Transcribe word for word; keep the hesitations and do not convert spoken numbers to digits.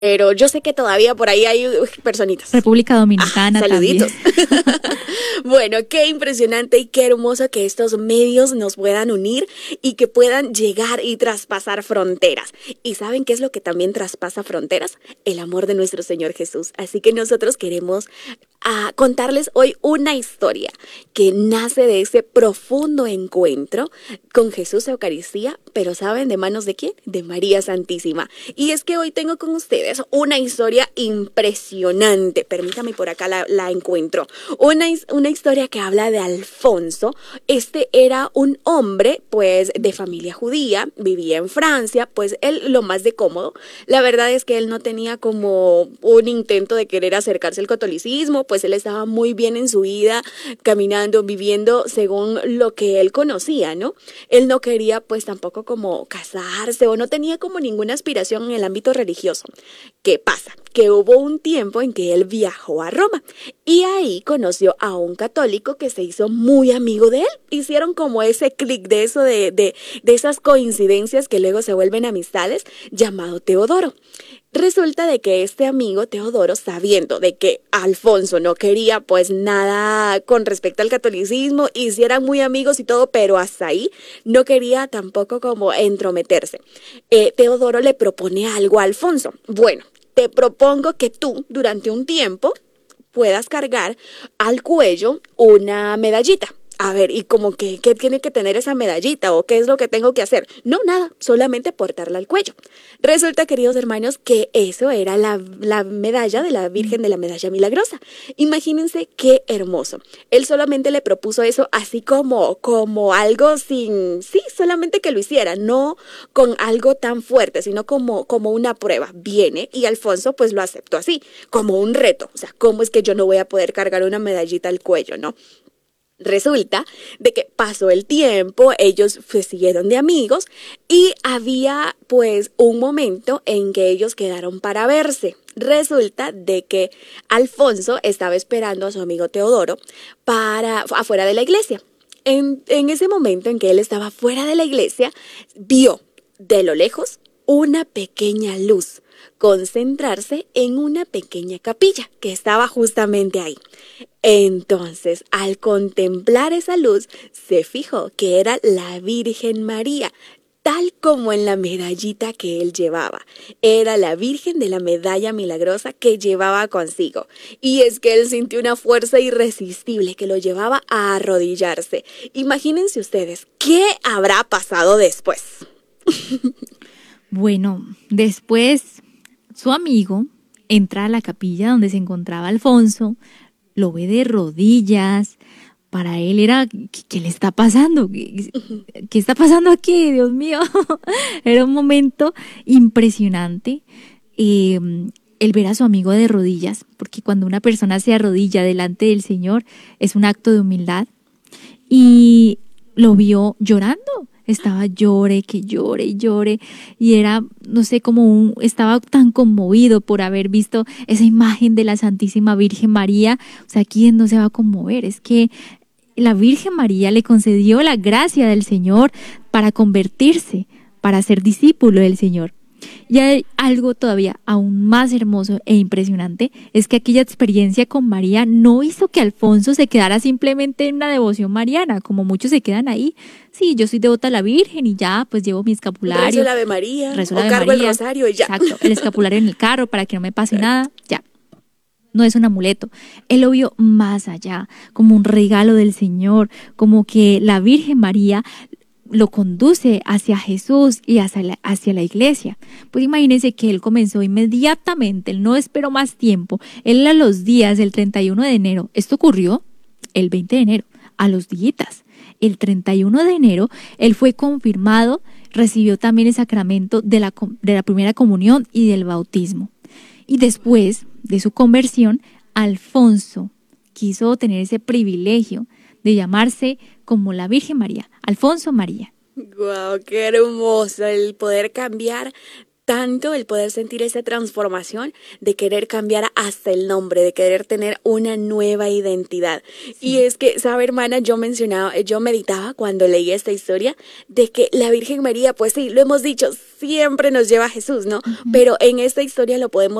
Pero yo sé que todavía por ahí hay uy, personitas. República Dominicana ah, saluditos. también. Bueno, qué impresionante y qué hermoso que estos medios nos puedan unir y que puedan llegar y traspasar fronteras. ¿Y saben qué es lo que también traspasa fronteras? El amor de nuestro Señor Jesús. Así que nosotros queremos a contarles hoy una historia que nace de ese profundo encuentro con Jesús Eucaristía, pero ¿saben de manos de quién? De María Santísima. Y es que hoy tengo con ustedes una historia impresionante. Permítame, por acá la, la encuentro. Una, una historia que habla de Alfonso. Este era un hombre, pues, de familia judía, vivía en Francia, pues él lo más de cómodo. La verdad es que él no tenía como un intento de querer acercarse al catolicismo, pues él estaba muy bien en su vida, caminando, viviendo según lo que él conocía, ¿no? Él no quería pues tampoco como casarse o no tenía como ninguna aspiración en el ámbito religioso. ¿Qué pasa? Que hubo un tiempo en que él viajó a Roma y ahí conoció a un católico que se hizo muy amigo de él. Hicieron como ese clic de eso, de, de, de esas coincidencias que luego se vuelven amistades, llamado Teodoro. Resulta de que este amigo Teodoro, sabiendo de que Alfonso no quería pues nada con respecto al catolicismo, y si eran muy amigos y todo, pero hasta ahí no quería tampoco como entrometerse. Eh, Teodoro le propone algo a Alfonso. Bueno, te propongo que tú durante un tiempo puedas cargar al cuello una medallita. A ver, ¿y como que qué tiene que tener esa medallita o qué es lo que tengo que hacer? No, nada, solamente portarla al cuello. Resulta, queridos hermanos, que eso era la, la medalla de la Virgen de la Medalla Milagrosa. Imagínense qué hermoso. Él solamente le propuso eso así como, como algo sin, sí, solamente que lo hiciera, no con algo tan fuerte, sino como, como una prueba. Viene y Alfonso pues lo aceptó así, como un reto. O sea, ¿cómo es que yo no voy a poder cargar una medallita al cuello, no? Resulta de que pasó el tiempo, ellos pues, siguieron de amigos y había pues un momento en que ellos quedaron para verse. Resulta de que Alfonso estaba esperando a su amigo Teodoro para afuera de la iglesia. En, en ese momento en que él estaba fuera de la iglesia, vio de lo lejos una pequeña luz concentrarse en una pequeña capilla que estaba justamente ahí. Entonces, al contemplar esa luz, se fijó que era la Virgen María, tal como en la medallita que él llevaba. Era la Virgen de la Medalla Milagrosa que llevaba consigo. Y es que él sintió una fuerza irresistible que lo llevaba a arrodillarse. Imagínense ustedes, ¿qué habrá pasado después? Bueno, después su amigo entra a la capilla donde se encontraba Alfonso, lo ve de rodillas. Para él era, ¿qué, qué le está pasando? ¿Qué, ¿Qué está pasando aquí? Dios mío. Era un momento impresionante. Eh, el ver a su amigo de rodillas, porque cuando una persona se arrodilla delante del Señor es un acto de humildad. Y lo vio llorando. Estaba llore, que llore y llore, y era, no sé, como un, estaba tan conmovido por haber visto esa imagen de la Santísima Virgen María. O sea, ¿quién no se va a conmover? Es que la Virgen María le concedió la gracia del Señor para convertirse, para ser discípulo del Señor. Y hay algo todavía aún más hermoso e impresionante, es que aquella experiencia con María no hizo que Alfonso se quedara simplemente en una devoción mariana, como muchos se quedan ahí. Sí, yo soy devota a la Virgen y ya, pues llevo mi escapulario. Rezo la Ave María, rezo o la Ave cargo María, el rosario y ya. Exacto, el escapulario en el carro para que no me pase nada, ya. No es un amuleto. Él lo vio más allá, como un regalo del Señor, como que la Virgen María lo conduce hacia Jesús y hacia la, hacia la iglesia. Pues imagínense que él comenzó inmediatamente, él no esperó más tiempo, él a los días del treinta y uno de enero, esto ocurrió el veinte de enero, a los días, el treinta y uno de enero, él fue confirmado, recibió también el sacramento de la, de la primera comunión y del bautismo. Y después de su conversión, Alfonso quiso tener ese privilegio de llamarse como la Virgen María, Alfonso María. ¡Guau! ¡Qué hermoso el poder cambiar tanto el poder sentir esa transformación de querer cambiar hasta el nombre, de querer tener una nueva identidad. Sí. Y es que, sabe, hermana, yo mencionaba, yo meditaba cuando leí esta historia de que la Virgen María, pues sí, lo hemos dicho, siempre nos lleva a Jesús, ¿no? Uh-huh. Pero en esta historia lo podemos